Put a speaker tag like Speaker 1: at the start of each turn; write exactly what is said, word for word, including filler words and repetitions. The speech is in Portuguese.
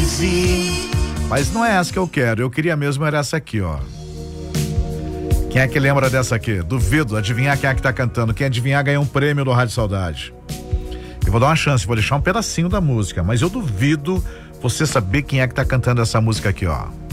Speaker 1: crazy.
Speaker 2: Mas não é essa que eu quero, eu queria mesmo era essa aqui, ó. Quem é que lembra dessa aqui? Duvido, adivinhar quem é que tá cantando. Quem adivinhar ganha um prêmio do Rádio Saudade. Eu vou dar uma chance, vou deixar um pedacinho da música, mas eu duvido você saber quem é que tá cantando essa música aqui, ó.